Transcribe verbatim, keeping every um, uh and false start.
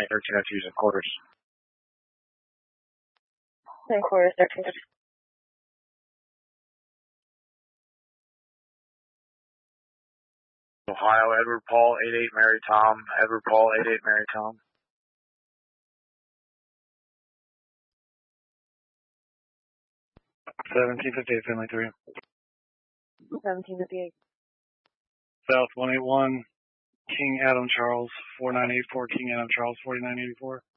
eight thirteen oh two is in quarters. In quarters, thirteen. Ohio, Edward Paul, eight eight Mary Tom. Edward Paul, eight eight Mary Tom. seventeen fifty-eight, Finley three. seventeen fifty-eight. South one eight one, King Adam Charles, four nine eight four, King Adam Charles, forty-nine eighty-four.